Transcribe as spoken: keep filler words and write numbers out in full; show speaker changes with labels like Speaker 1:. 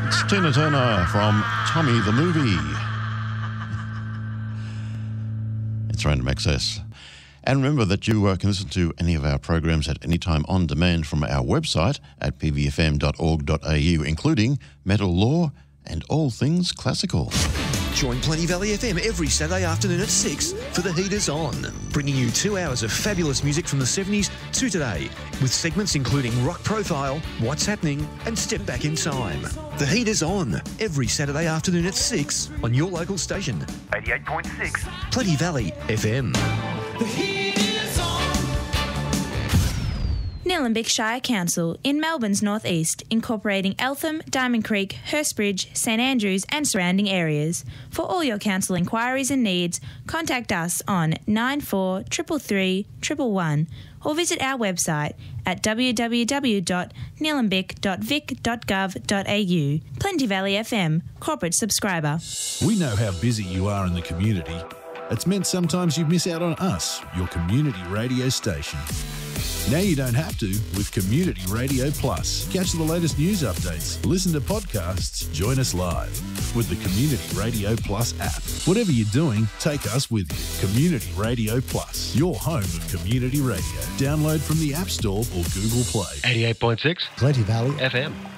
Speaker 1: It's Tina Turner from Tommy the Movie. It's Random Access. And remember that you uh, can listen to any of our programs at any time on demand from our website at p v f m dot org dot a u, including Metal Law and all things classical.
Speaker 2: Join Plenty Valley F M every Saturday afternoon at six for The Heaters On, bringing you two hours of fabulous music from the seventies to today, with segments including Rock Profile, What's Happening and Step Back in Time. The Heaters On, every Saturday afternoon at six on your local station.
Speaker 3: eighty-eight point six.
Speaker 2: Plenty Valley F M.
Speaker 4: The heat is on.
Speaker 5: Nillumbik Shire Council in Melbourne's northeast, incorporating Eltham, Diamond Creek, Hurstbridge, St Andrews and surrounding areas. For all your council inquiries and needs, contact us on nine four three three three one one or visit our website at w w w dot nillumbik dot vic dot gov dot a u. Plenty Valley F M, corporate subscriber.
Speaker 6: We know how busy you are in the community. It's meant sometimes you miss out on us, your community radio station. Now you don't have to with Community Radio Plus. Catch the latest news updates, listen to podcasts, join us live with the Community Radio Plus app. Whatever you're doing, take us with you. Community Radio Plus, your home of community radio. Download from the App Store or Google Play.
Speaker 7: eighty-eight point six
Speaker 8: Plenty Valley
Speaker 7: F M.